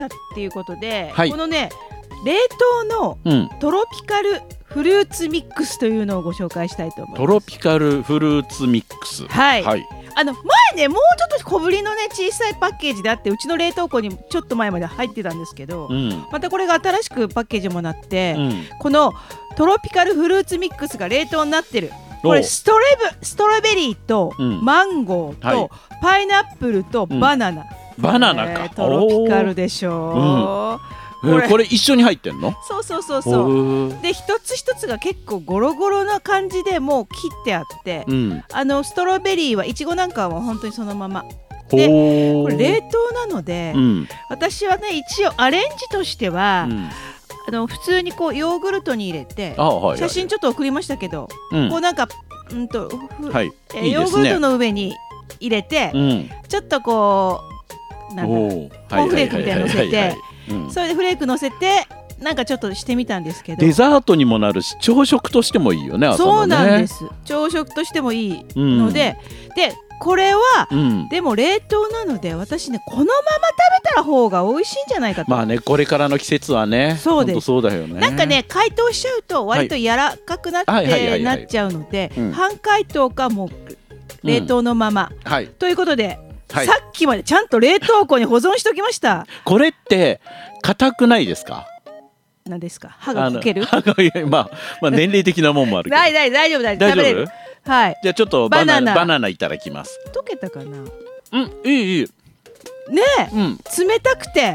っていうことで、 はい、 このね冷凍のトロピカルフルーツミックスというのをご紹介したいと思います。 トロピカルフルーツミックス、 はい、 はい、 前ねもうちょっと小ぶりのね小さいパッケージであってうちの冷凍庫にちょっと前まで入ってたんですけど、またこれが新しくパッケージもなって、このトロピカルフルーツミックスが冷凍になってる。これストロベリーとマンゴーとパイナップルとバナナ、 バナナか、 トロピカルでしょう、 これ一緒に入ってんの？ そうで一つ一つが結構ゴロゴロな感じでもう切ってあって、ストロベリーはいちごなんかは本当にそのままで、これ冷凍なので、私はね一応アレンジとしては、普通にこうヨーグルトに入れて、写真ちょっと送りましたけど、こうなんかヨーグルトの上に入れて、ちょっとこうなんだコーンフレークみたいなの乗せて、それでフレーク乗せてなんかちょっとしてみたんですけど、 デザートにもなるし朝食としてもいいよね。 そうなんです。朝食としてもいいので、でこれは、でも冷凍なので私ねこのまま食べたら方が美味しいんじゃないかと。 まあねこれからの季節はね。そうです。そうだよね。 なんかね解凍しちゃうと割と柔らかくなってなっちゃうので、半解凍かもう冷凍のまま、ということで、さっきまでちゃんと冷凍庫に保存しておきました。 これって硬くないですか？ 何ですか？歯が溶ける？ まあ年齢的なもんもあるけど。 大丈夫食べれる。はい。 じゃあちょっとバナナいただきます。 溶けたかな？ いい。 ねえ、冷たくて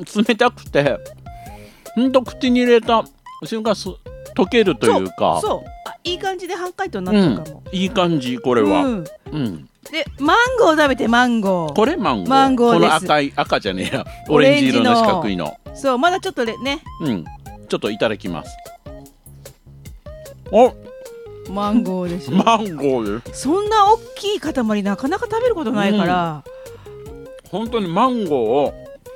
ほんと口に入れた瞬間溶けるというか、 そういい感じで半解凍になったかも。 いい感じこれは。 でマンゴー食べてマンゴー。 これマンゴーです。この赤じゃねえや、オレンジ色の四角いの。 そうまだちょっとね。 ちょっといただきます。 マンゴーでしょ。 マンゴーです。 そんな大きい塊なかなか食べることないから、 本当にマンゴーを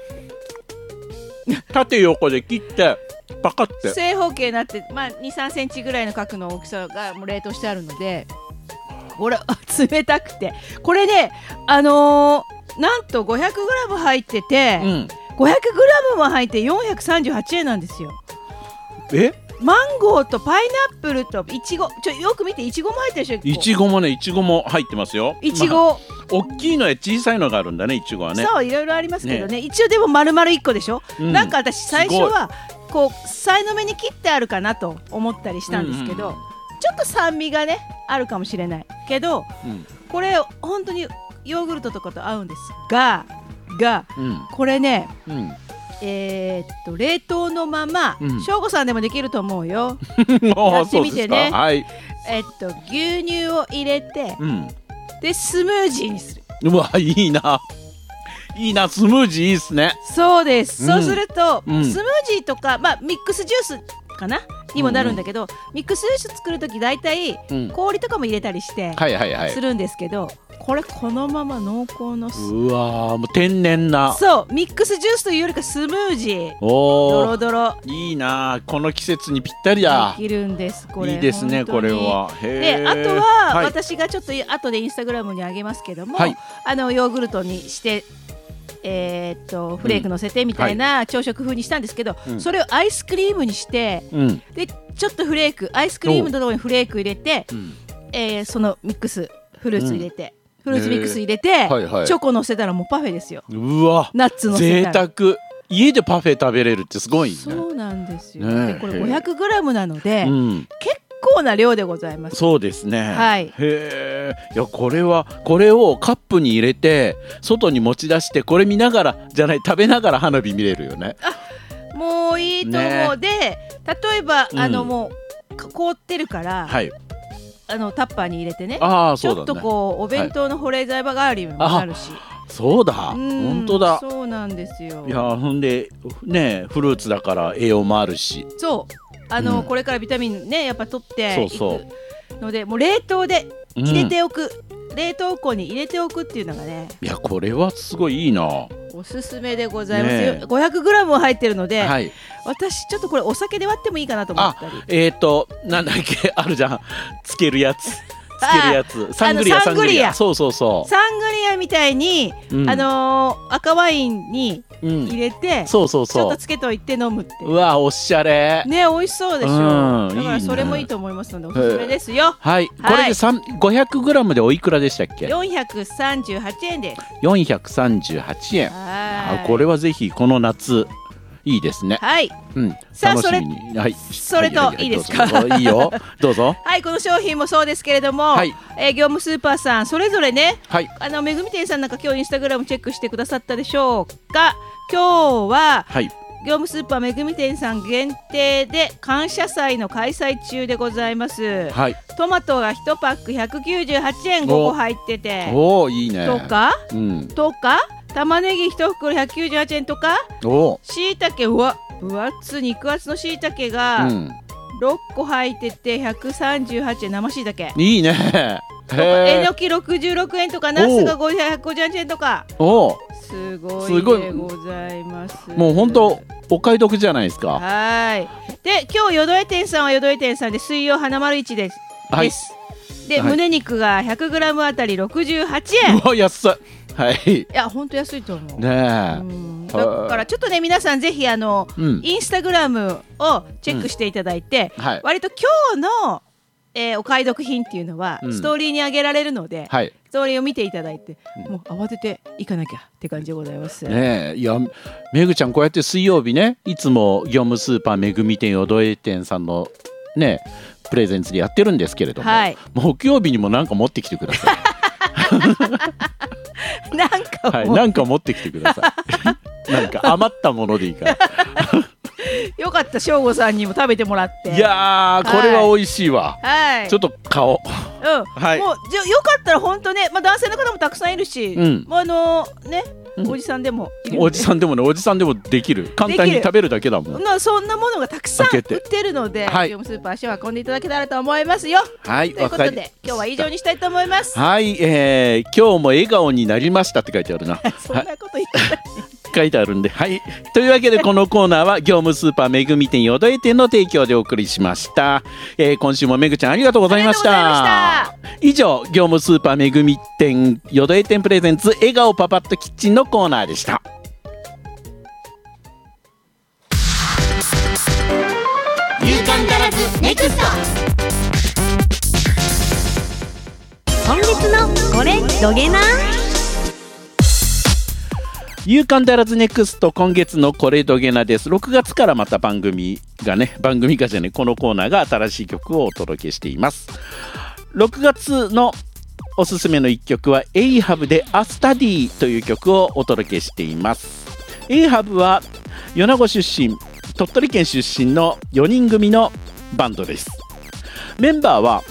縦横で切ってパカって正方形になって、2、3センチぐらいの角の大きさがもう冷凍してあるので、これ冷たくて、これねなんと 500g 入ってて、500g も入って438円なんですよ。マンゴーとパイナップルとイチゴ、よく見てイチゴも入ってるでしょ。 イチゴも入ってますよ。 イチゴ、 大きいのや小さいのがあるんだね、イチゴはね。 そういろいろありますけどね、一応でも丸々1個でしょ。なんか私最初はこうさいの目に切ってあるかなと思ったりしたんですけど、ちょっと酸味がねあるかもしれないけど、これ本当にヨーグルトとかと合うんですが、これね、冷凍のまま省吾さんでもできると思うよ。やってみてね。牛乳を入れて、でスムージーにする。 うわいいなスムージーいいっすね。 そうです。そうすると、スムージーとかミックスジュースかなにもなるんだけど、ミックスジュース作るときだいたい氷とかも入れたりしてするんですけど、これこのまま濃厚のうわもう天然な、 そうミックスジュースというよりかスムージー、ドロドロ、 いいなこの季節にぴったりだ。 できるんですこれ。 いいですねこれは。 であとは、私がちょっと後でインスタグラムにあげますけども、ヨーグルトにしてフレーク乗せてみたいな朝食風にしたんですけど、それをアイスクリームにして、でちょっとフレークアイスクリームのところにフレーク入れて、そのミックスフルーツ入れて、フルーツミックス入れて、チョコ乗せたらもうパフェですよ。 うわナッツ乗せたら贅沢。家でパフェ食べれるってすごいね。 そうなんですよ。でこれ 500g なので、結構な量でございます。 そうですね。いやこれをカップに入れて外に持ち出して、これ見ながらじゃない食べながら花火見れるよね。 もういいと思う。で例えばもう凍ってるから、タッパーに入れてね、ちょっとこうお弁当の保冷剤代わりにもなるし。 そうだ、本当だ。 そうなんですよ。 いやほんでねフルーツだから栄養もあるし。 そうこれからビタミンねやっぱ取っていくので、もう冷凍で入れておく、冷凍庫に入れておくっていうのがね、いやこれはすごいいいな、 おすすめでございますよ。500g も入ってるので、私ちょっとこれお酒で割ってもいいかなと思ったり。 なんだっけあるじゃん、つけるやつけるやつ。サングリア。そうそうそう。 サングリアみたいに、赤ワインに入れて、 そうそうそう。 ちょっとつけといて飲むって。 うわ、おしゃれ。 ね、美味しそうでしょ。だからそれもいいと思いますので、おすすめですよ。 はい。これで500グラムでおいくらでしたっけ ？438円です。 438円。これはぜひこの夏。いいですね。 はい。 さあ、それといいですか？ いいよ。どうぞ。 はい、この商品もそうですけれども、業務スーパーさんそれぞれね、めぐみ店さんなんか今日インスタグラムチェックしてくださったでしょうか。今日は、業務スーパーめぐみ店さん限定で感謝祭の開催中でございます。トマトが1パック198円5個入ってて、 いいね。 とか玉ねぎ1袋198円とか、しいたけ肉厚のしいたけが6個入ってて138円、生しいたけいいね。 えのき66円とか、ナスが158円とか、すごいでございます。 もう本当お買い得じゃないですか。 で、今日よどえ店さんはよどえ店さんで水曜花丸市です。で、胸肉が 100g あたり68円。 うわ、安い。 いや、本当安いと思う。だからちょっとね、皆さんぜひインスタグラムをチェックしていただいて、割と今日のお買い得品っていうのはストーリーに上げられるので、ストーリーを見ていただいて、もう慌てていかなきゃって感じでございます。 いや、めぐちゃんこうやって水曜日ね、いつも業務スーパーめぐみ店よどえ店さんのねプレゼンツでやってるんですけれども、木曜日にもなんか持ってきてください。なんか持ってきてください。なんか余ったものでいいから。 よかった、省吾さんにも食べてもらって。 いやー、これは美味しいわ。ちょっと買おう。もうよかったら本当ね、男性の方もたくさんいるし、もうね、おじさんでもいる。 おじさんでもできる。簡単に食べるだけだもん。 そんなものがたくさん売ってるので、業務スーパー足を運んでいただけたらと思いますよ。ということで今日は以上にしたいと思います。 今日も笑顔になりましたって書いてあるな。 そんなこと言ってない。 書いてあるんで、というわけでこのコーナーは業務スーパーめぐみ店よどえ店の提供でお送りしました。今週もめぐちゃんありがとうございました。以上、業務スーパーめぐみ店よどえ店プレゼンツ笑顔パパッとキッチンのコーナーでした。 夕刊だらずネクスト、今月のこれどげな。 夕刊だらずネクスト、今月のこれどげなです。6月からまたこのコーナーが新しい曲をお届けしています。6月のおすすめの1曲はエイハブでアスタディという曲をお届けしています。エイハブは米子出身、鳥取県出身の4人組のバンドです。メンバーは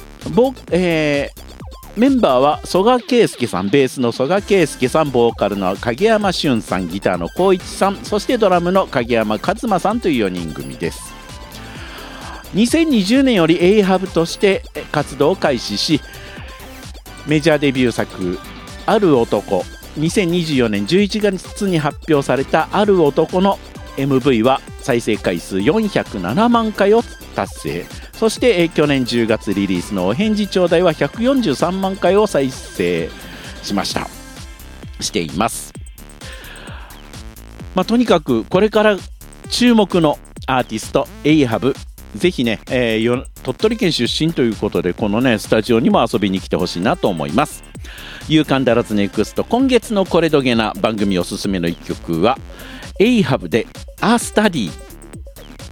曽我圭介さん、ベースの曽我圭介さん、ボーカルの影山俊さん、ギターの光一さん、そしてドラムの影山和馬さんという4人組です。2020年よりエイハブとして活動を開始し、メジャーデビュー作「ある男」、2024年11月に発表された「ある男」の MV は再生回数407万回を達成。そして、去年10月リリースのお返事ちょうだいは143万回を再生しています。とにかくこれから注目のアーティストエイハブ、ぜひね、鳥取県出身ということでこのねスタジオにも遊びに来てほしいなと思います。夕刊だらずネクスト、今月のこれどげな番組おすすめの1曲はエイハブでアースタディ